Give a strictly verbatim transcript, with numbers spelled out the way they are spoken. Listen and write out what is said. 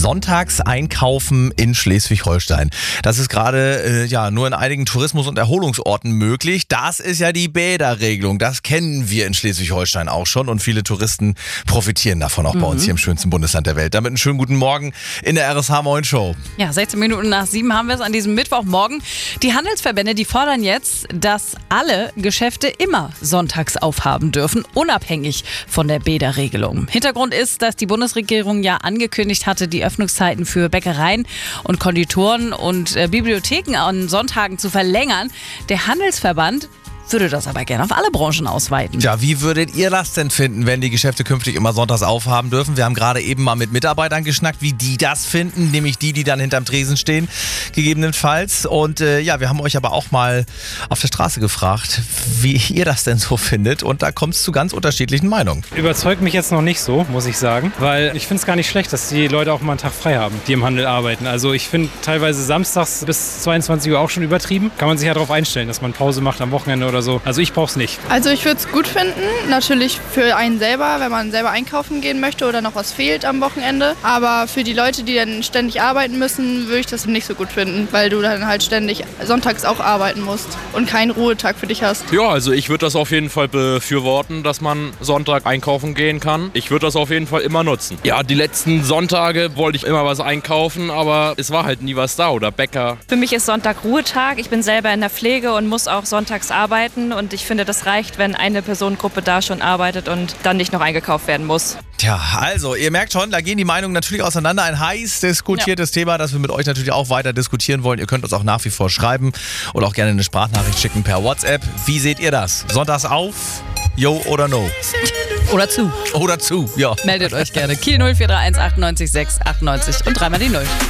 Sonntags einkaufen in Schleswig-Holstein. Das ist gerade äh, ja nur in einigen Tourismus- und Erholungsorten möglich. Das ist ja die Bäderregelung. Das kennen wir in Schleswig-Holstein auch schon und viele Touristen profitieren davon auch mhm. bei uns hier im schönsten Bundesland der Welt. Damit einen schönen guten Morgen in der R S H Moin Show. Ja, sechzehn Minuten nach sieben haben wir es an diesem Mittwochmorgen. Die Handelsverbände, die fordern jetzt, dass alle Geschäfte immer sonntags aufhaben dürfen, unabhängig von der Bäderregelung. Hintergrund ist, dass die Bundesregierung ja angekündigt hatte, die Öffnungszeiten für Bäckereien und Konditoren und äh, Bibliotheken an Sonntagen zu verlängern. Der Handelsverband würde das aber gerne auf alle Branchen ausweiten. Ja, wie würdet ihr das denn finden, wenn die Geschäfte künftig immer sonntags aufhaben dürfen? Wir haben gerade eben mal mit Mitarbeitern geschnackt, wie die das finden, nämlich die, die dann hinterm Tresen stehen, gegebenenfalls. Und äh, ja, wir haben euch aber auch mal auf der Straße gefragt, wie ihr das denn so findet. Und da kommt es zu ganz unterschiedlichen Meinungen. Überzeugt mich jetzt noch nicht so, muss ich sagen, weil ich finde es gar nicht schlecht, dass die Leute auch mal einen Tag frei haben, die im Handel arbeiten. Also ich finde teilweise samstags bis zweiundzwanzig Uhr auch schon übertrieben. Kann man sich ja darauf einstellen, dass man Pause macht am Wochenende oder so. Also ich brauche es nicht. Also ich würde es gut finden, natürlich für einen selber, wenn man selber einkaufen gehen möchte oder noch was fehlt am Wochenende. Aber für die Leute, die dann ständig arbeiten müssen, würde ich das nicht so gut finden, weil du dann halt ständig sonntags auch arbeiten musst und keinen Ruhetag für dich hast. Ja, also ich würde das auf jeden Fall befürworten, dass man Sonntag einkaufen gehen kann. Ich würde das auf jeden Fall immer nutzen. Ja, die letzten Sonntage wollte ich immer was einkaufen, aber es war halt nie was da oder Bäcker. Für mich ist Sonntag Ruhetag. Ich bin selber in der Pflege und muss auch sonntags arbeiten. Und ich finde, das reicht, wenn eine Personengruppe da schon arbeitet und dann nicht noch eingekauft werden muss. Tja, also ihr merkt schon, da gehen die Meinungen natürlich auseinander. Ein heiß diskutiertes ja. Thema, das wir mit euch natürlich auch weiter diskutieren wollen. Ihr könnt uns auch nach wie vor schreiben oder auch gerne eine Sprachnachricht schicken per WhatsApp. Wie seht ihr das? Sonntags auf? Yo oder no? Oder zu. Oder zu, ja. Meldet euch gerne. Kiel null vier drei eins achtundneunzig sechs achtundneunzig und dreimal die Null.